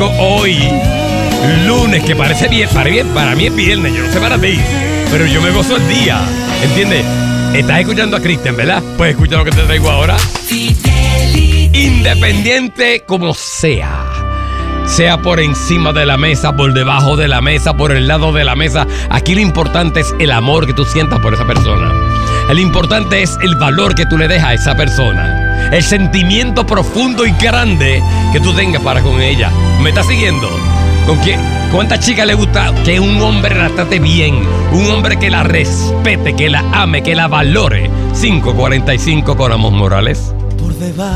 contigo hoy, lunes, que parece bien, para mí es viernes, yo no sé para ti, pero yo me gozo el día, ¿entiendes? Estás escuchando a Cristian, ¿verdad? Pues escucha lo que te traigo ahora. Independiente como sea por encima de la mesa, por debajo de la mesa, por el lado de la mesa, aquí lo importante es el amor que tú sientas por esa persona. El importante es el valor que tú le dejas a esa persona, el sentimiento profundo y grande que tú tengas para con ella. ¿Me estás siguiendo? ¿Cuánta chica le gusta que un hombre la trate bien? Un hombre que la respete, que la ame, que la valore. 5:45 con Amos Morales. Por debajo